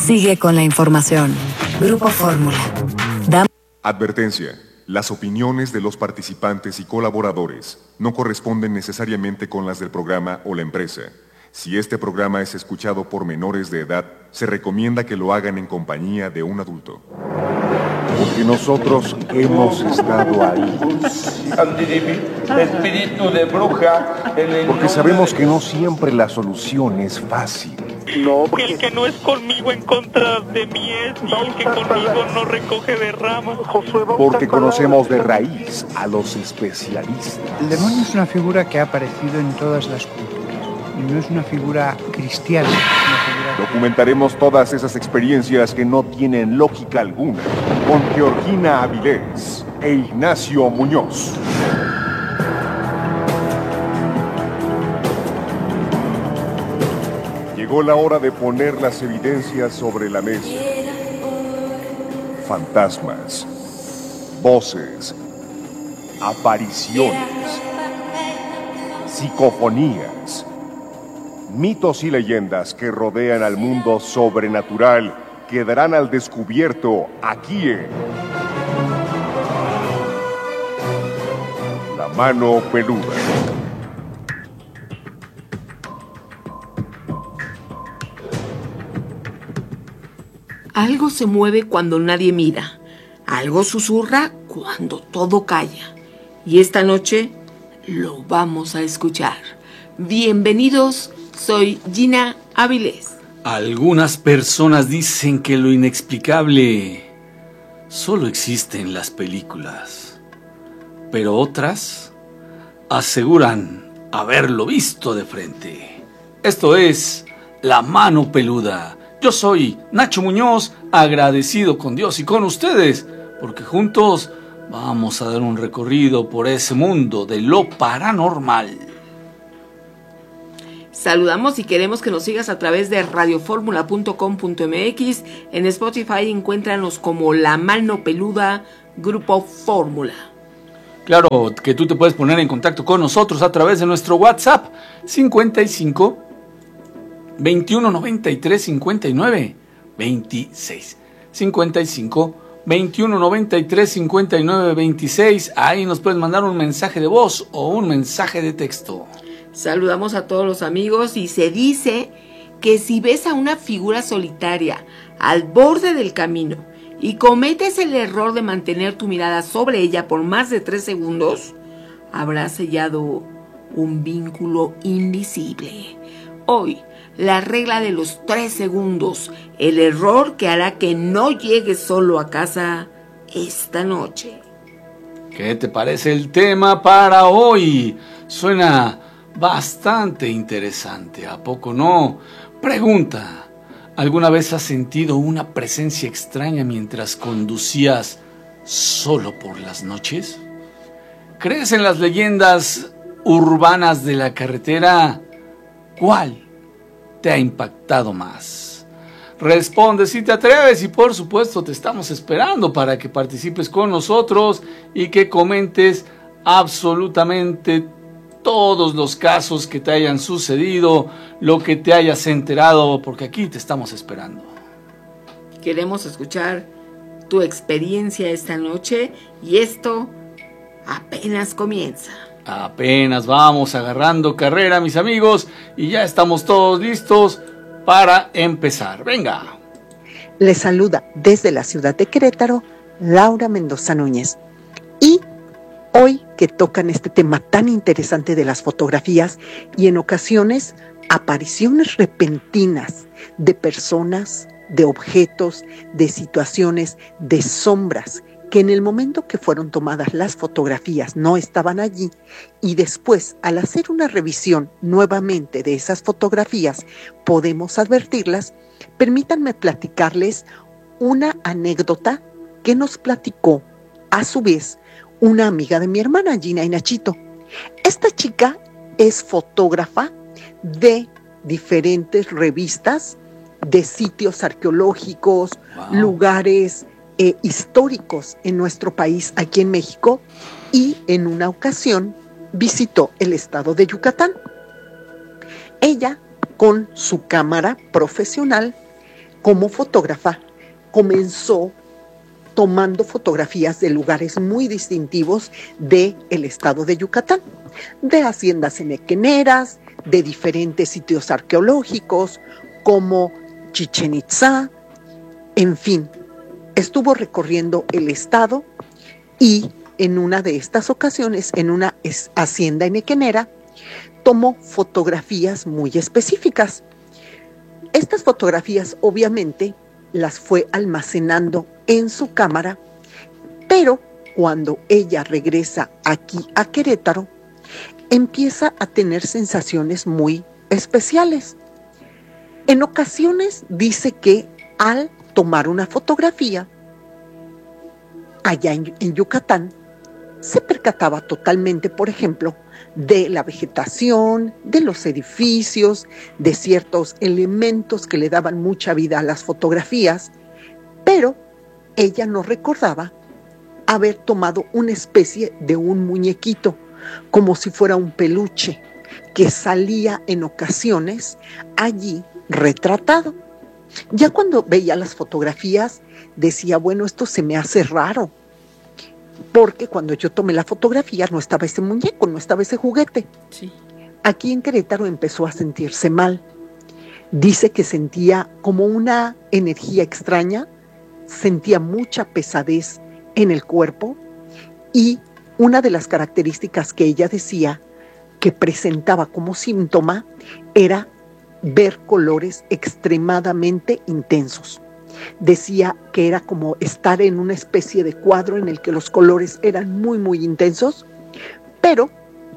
Sigue con la información. Grupo Fórmula. Advertencia. Las opiniones de los participantes y colaboradores no corresponden necesariamente con las del programa o la empresa. Si este programa es escuchado por menores de edad, se recomienda que lo hagan en compañía de un adulto. Porque nosotros hemos estado ahí. Espíritu de bruja. Porque sabemos que no siempre la solución es fácil. No, porque el que no es conmigo en contra de mí es, y el que conmigo no recoge de ramas. Porque conocemos de raíz a los especialistas. El demonio es una figura que ha aparecido en todas las culturas. Y no es una figura cristiana. Documentaremos todas esas experiencias que no tienen lógica alguna con Georgina Avilés e Ignacio Muñoz. Llegó la hora de poner las evidencias sobre la mesa. Fantasmas, voces, apariciones, psicofonías, mitos y leyendas que rodean al mundo sobrenatural quedarán al descubierto aquí en La Mano Peluda. Algo se mueve cuando nadie mira. Algo susurra cuando todo calla. Y esta noche lo vamos a escuchar. Bienvenidos, soy Gina Avilés. Algunas personas dicen que lo inexplicable solo existe en las películas, pero otras aseguran haberlo visto de frente. Esto es La Mano Peluda. Yo soy Nacho Muñoz, agradecido con Dios y con ustedes, porque juntos vamos a dar un recorrido por ese mundo de lo paranormal. Saludamos y queremos que nos sigas a través de radioformula.com.mx. En Spotify encuéntranos como La Mano Peluda, Grupo Fórmula. Claro que tú te puedes poner en contacto con nosotros a través de nuestro WhatsApp 55 21 93 59 26. 55 21 93 59 26. Ahí nos puedes mandar un mensaje de voz o un mensaje de texto. Saludamos a todos los amigos y se dice que si ves a una figura solitaria al borde del camino y cometes el error de mantener tu mirada sobre ella por más de 3 segundos, habrás sellado un vínculo invisible. Hoy, la regla de los 3 segundos, el error que hará que no llegues solo a casa esta noche. ¿Qué te parece el tema para hoy? Suena bastante interesante, ¿a poco no? Pregunta, ¿alguna vez has sentido una presencia extraña mientras conducías solo por las noches? ¿Crees en las leyendas urbanas de la carretera? ¿Cuál te ha impactado más? Responde si te atreves y por supuesto te estamos esperando para que participes con nosotros y que comentes absolutamente todos los casos que te hayan sucedido, lo que te hayas enterado, porque aquí te estamos esperando. Queremos escuchar tu experiencia esta noche y esto apenas comienza. Apenas vamos agarrando carrera, mis amigos, y ya estamos todos listos para empezar. Venga. Les saluda desde la ciudad de Querétaro, Laura Mendoza Núñez. Y hoy que tocan este tema tan interesante de las fotografías y en ocasiones apariciones repentinas de personas, de objetos, de situaciones, de sombras que en el momento que fueron tomadas las fotografías no estaban allí y después al hacer una revisión nuevamente de esas fotografías podemos advertirlas. Permítanme platicarles una anécdota que nos platicó a su vez una amiga de mi hermana, Gina y Nachito. Esta chica es fotógrafa de diferentes revistas, de sitios arqueológicos, lugares históricos en nuestro país, aquí en México, y en una ocasión visitó el estado de Yucatán. Ella, con su cámara profesional, como fotógrafa, comenzó tomando fotografías de lugares muy distintivos del estado de Yucatán, de haciendas henequeneras, de diferentes sitios arqueológicos, como Chichén Itzá, en fin, estuvo recorriendo el estado y en una de estas ocasiones, en una hacienda henequenera, tomó fotografías muy específicas. Estas fotografías obviamente las fue almacenando en su cámara, pero cuando ella regresa aquí a Querétaro, empieza a tener sensaciones muy especiales. En ocasiones dice que al tomar una fotografía allá en Yucatán, se percataba totalmente, por ejemplo, de la vegetación, de los edificios, de ciertos elementos que le daban mucha vida a las fotografías, pero ella no recordaba haber tomado una especie de un muñequito, como si fuera un peluche, que salía en ocasiones allí retratado. Ya cuando veía las fotografías, decía, bueno, esto se me hace raro, porque cuando yo tomé la fotografía no estaba ese muñeco, no estaba ese juguete. Sí. Aquí en Querétaro empezó a sentirse mal. Dice que sentía como una energía extraña, sentía mucha pesadez en el cuerpo y una de las características que ella decía que presentaba como síntoma era ver colores extremadamente intensos. Decía que era como estar en una especie de cuadro en el que los colores eran muy, muy intensos, pero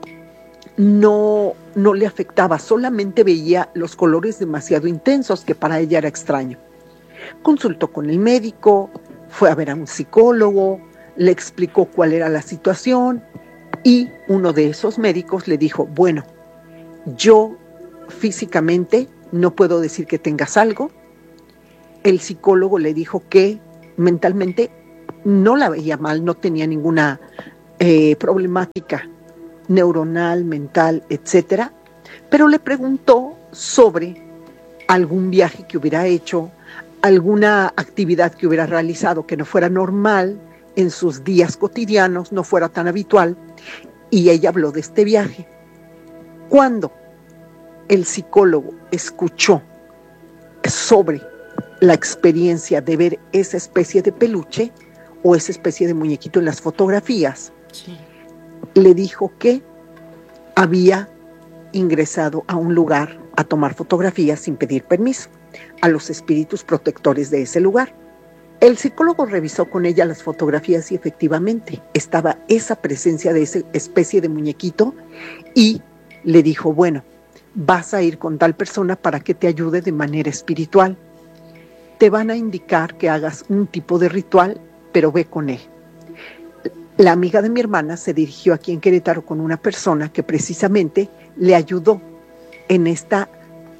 no le afectaba, solamente veía los colores demasiado intensos, que para ella era extraño. Consultó con el médico, fue a ver a un psicólogo, le explicó cuál era la situación y uno de esos médicos le dijo, bueno, yo físicamente no puedo decir que tengas algo. El psicólogo le dijo que mentalmente no la veía mal, no tenía ninguna problemática neuronal, mental, etcétera, pero le preguntó sobre algún viaje que hubiera hecho, alguna actividad que hubiera realizado que no fuera normal en sus días cotidianos, no fuera tan habitual, y ella habló de este viaje. Cuando el psicólogo escuchó sobre la experiencia de ver esa especie de peluche o esa especie de muñequito en las fotografías, sí, le dijo que había ingresado a un lugar a tomar fotografías sin pedir permiso a los espíritus protectores de ese lugar. El psicólogo revisó con ella las fotografías y efectivamente estaba esa presencia de esa especie de muñequito y le dijo, bueno, vas a ir con tal persona para que te ayude de manera espiritual. Te van a indicar que hagas un tipo de ritual, pero ve con él. La amiga de mi hermana se dirigió aquí en Querétaro con una persona que precisamente le ayudó en esta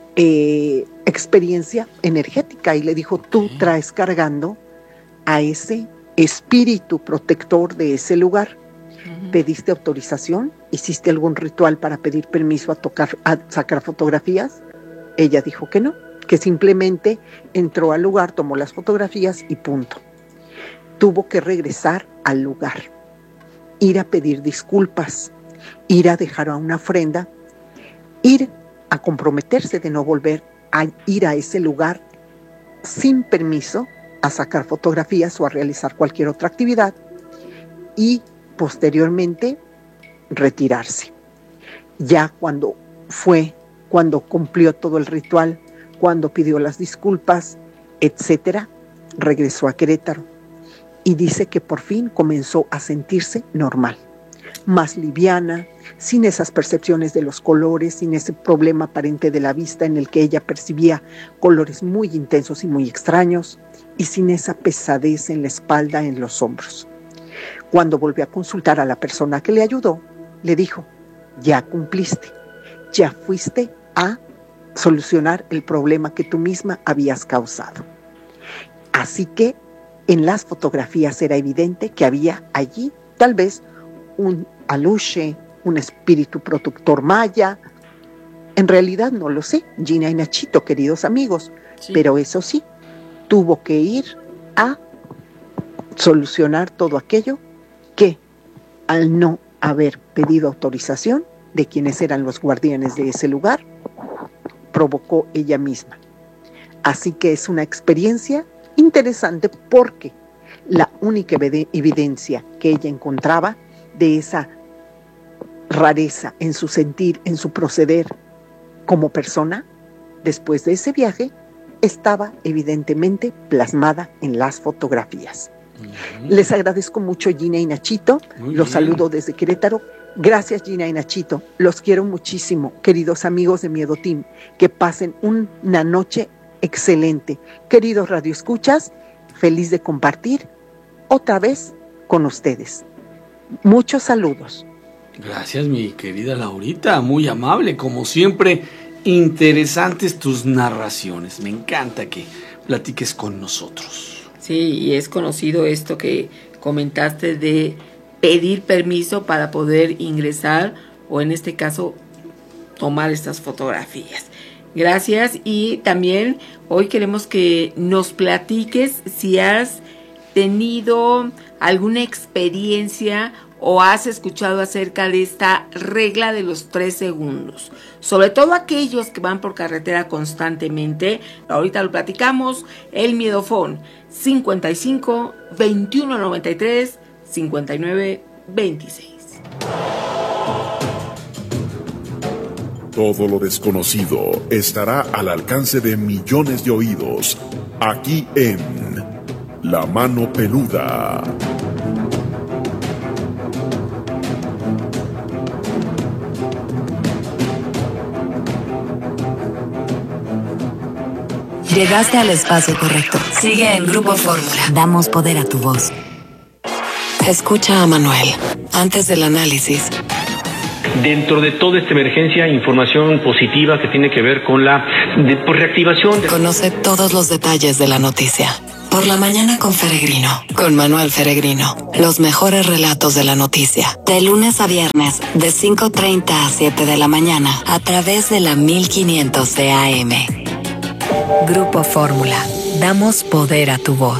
experiencia energética y le dijo, tú traes cargando a ese espíritu protector de ese lugar. ¿Pediste autorización? ¿Hiciste algún ritual para pedir permiso a sacar fotografías? Ella dijo que no, que simplemente entró al lugar, tomó las fotografías y punto. Tuvo que regresar al lugar, ir a pedir disculpas, ir a dejar una ofrenda, ir a comprometerse de no volver a ir a ese lugar sin permiso a sacar fotografías o a realizar cualquier otra actividad y posteriormente retirarse. Ya cuando cumplió todo el ritual, cuando pidió las disculpas, etcétera, regresó a Querétaro y dice que por fin comenzó a sentirse normal, más liviana, sin esas percepciones de los colores, sin ese problema aparente de la vista en el que ella percibía colores muy intensos y muy extraños, y sin esa pesadez en la espalda, en los hombros. Cuando volvió a consultar a la persona que le ayudó, le dijo, ya cumpliste, ya fuiste a solucionar el problema que tú misma habías causado. Así que en las fotografías era evidente que había allí tal vez un aluche, un espíritu protector maya. En realidad no lo sé, Gina y Nachito, queridos amigos, sí, pero eso sí, tuvo que ir a solucionar todo aquello que, al no haber pedido autorización de quienes eran los guardianes de ese lugar, provocó ella misma. Así que es una experiencia interesante porque la única evidencia que ella encontraba de esa rareza en su sentir, en su proceder como persona, después de ese viaje, estaba evidentemente plasmada en las fotografías. Les agradezco mucho, Gina y Nachito. Los saludo desde Querétaro. Gracias, Gina y Nachito. Los quiero muchísimo, queridos amigos de Miedo Team. Que pasen una noche excelente. Queridos radioescuchas, feliz de compartir otra vez con ustedes. Muchos saludos. Gracias, mi querida Laurita, muy amable, como siempre, interesantes tus narraciones. Me encanta que platiques con nosotros. Sí, y es conocido esto que comentaste de pedir permiso para poder ingresar o en este caso tomar estas fotografías. Gracias, y también hoy queremos que nos platiques si has tenido alguna experiencia o has escuchado acerca de esta regla de los 3 segundos. Sobre todo aquellos que van por carretera constantemente. Ahorita lo platicamos. El Miedofón 55 21 93 59 26. Todo lo desconocido estará al alcance de millones de oídos, aquí en La Mano Peluda. Llegaste al espacio correcto. Sigue en Grupo Fórmula. Damos poder a tu voz. Escucha a Manuel antes del análisis. Dentro de toda esta emergencia, información positiva que tiene que ver con la reactivación. Conoce todos los detalles de la noticia. Por la mañana con Feregrino, con Manuel Feregrino. Los mejores relatos de la noticia. De lunes a viernes, de 5:30 a 7 de la mañana, a través de la 1500 de AM. Grupo Fórmula. Damos poder a tu voz.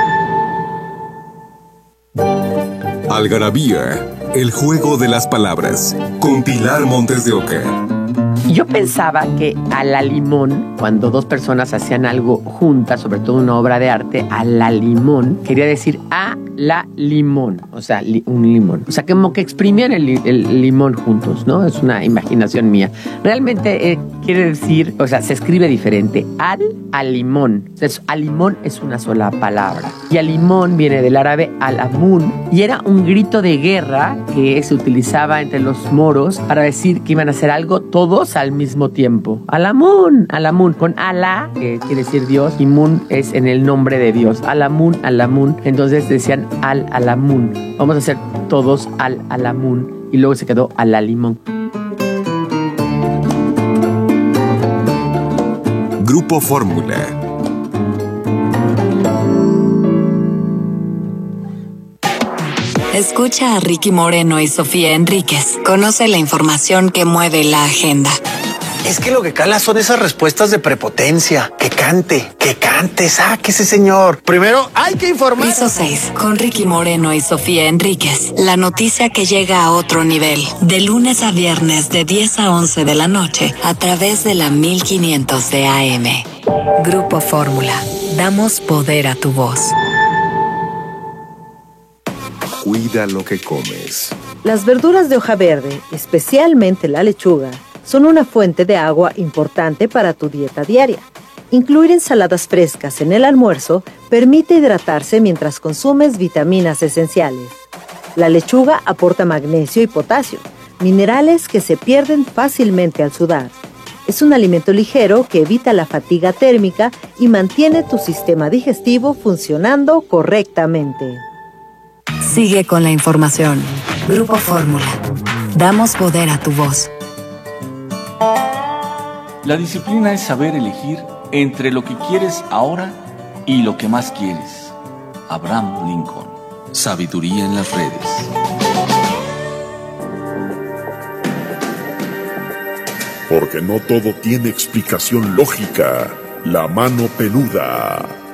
Algarabía, el juego de las palabras, con Pilar Montes de Oca. Yo pensaba que a la limón, cuando dos personas hacían algo juntas, sobre todo una obra de arte, a la limón, quería decir a la limón, o sea, un limón. O sea, como que exprimían el limón juntos, ¿no? Es una imaginación mía. Realmente quiere decir, o sea, se escribe diferente. Al limón. Entonces, al limón es una sola palabra. Y al limón viene del árabe al-amun, y era un grito de guerra que se utilizaba entre los moros para decir que iban a hacer algo todos al mismo tiempo. Al-amun, al-amun, con Alá, que quiere decir Dios, y Mun es en el nombre de Dios. Al-amun, al-amun. Entonces decían al-alamun. Vamos a hacer todos al-alamun. Y luego se quedó al-limón. Grupo Fórmula. Escucha a Ricky Moreno y Sofía Enríquez. Conoce la información que mueve la agenda. Es que lo que cala son esas respuestas de prepotencia. Que cante, sáquese, señor. Primero hay que informar. Piso 6, con Ricky Moreno y Sofía Enríquez. La noticia que llega a otro nivel. De lunes a viernes, de 10 a 11 de la noche, a través de la 1500 de AM. Grupo Fórmula. Damos poder a tu voz. Cuida lo que comes. Las verduras de hoja verde, especialmente la lechuga, son una fuente de agua importante para tu dieta diaria. Incluir ensaladas frescas en el almuerzo permite hidratarse mientras consumes vitaminas esenciales. La lechuga aporta magnesio y potasio, minerales que se pierden fácilmente al sudar. Es un alimento ligero que evita la fatiga térmica y mantiene tu sistema digestivo funcionando correctamente. Sigue con la información. Grupo Fórmula. Damos poder a tu voz. La disciplina es saber elegir entre lo que quieres ahora y lo que más quieres. Abraham Lincoln. Sabiduría en las redes. Porque no todo tiene explicación lógica. La Mano Peluda.